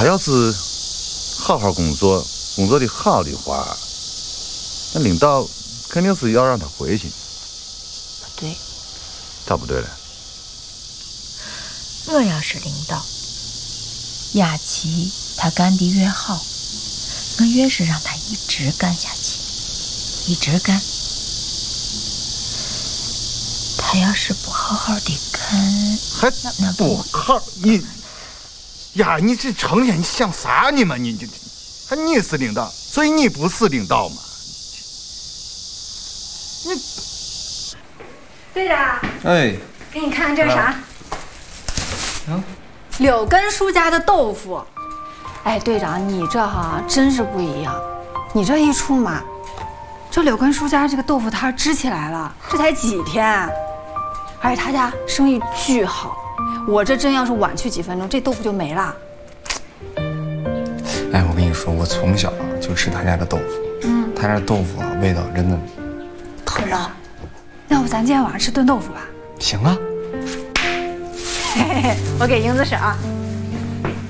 他要是好好工作，工作的好的话，那领导肯定是要让他回去。 不对， 咋不对了？ 我要是领导，雅琪他干得越好，我越是让他一直干下去，一直干。他要是不好好的干， 还不好你呀？你这成天你想啥呢嘛？你还你是领导，所以你不是领导嘛？你队长， 哎， 给你看看这是啥？柳根叔家的豆腐。哎，队长，你这哈真是不一样。你这一出马，这柳根叔家这个豆腐摊支起来了，这才几天，而且他家生意巨好。我这真要是晚去几分钟，这豆腐就没了。 哎，我跟你说，我从小就吃他家的豆腐，他家的豆腐味道真的特别好。 要不咱今天晚上吃炖豆腐吧？ 行啊。 嘿嘿嘿，我给英子婶啊。